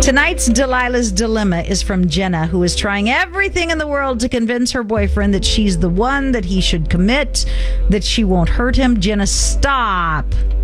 Tonight's Delilah's Dilemma is from Jenna, who is trying everything in the world to convince her boyfriend that she's the one, that he should commit, that she won't hurt him. Jenna, stop.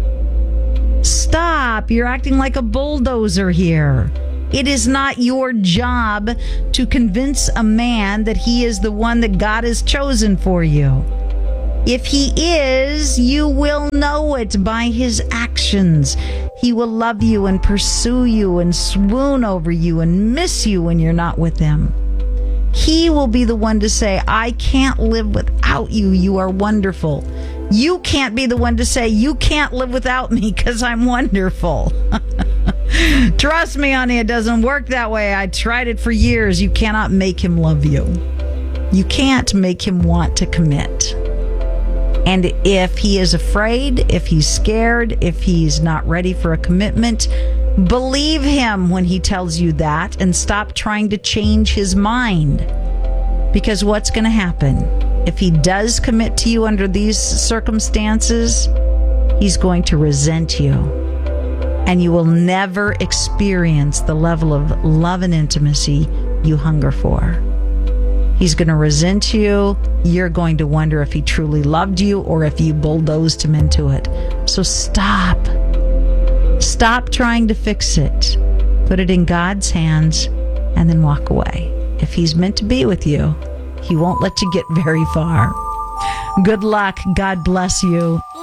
Stop. You're acting like a bulldozer here. It is not your job to convince a man that he is the one that God has chosen for you. If he is, you will know it by his actions. He will love you and pursue you and swoon over you and miss you when you're not with him. He will be the one to say, I can't live without you. You are wonderful. You can't be the one to say, you can't live without me because I'm wonderful. Trust me, honey, it doesn't work that way. I tried it for years. You cannot make him love you. You can't make him want to commit. And if he is afraid, if he's scared, if he's not ready for a commitment, believe him when he tells you that and stop trying to change his mind. Because what's going to happen? If he does commit to you under these circumstances, he's going to resent you. And you will never experience the level of love and intimacy you hunger for. He's going to resent you. You're going to wonder if he truly loved you or if you bulldozed him into it. So stop. Stop trying to fix it. Put it in God's hands and then walk away. If he's meant to be with you, he won't let you get very far. Good luck. God bless you.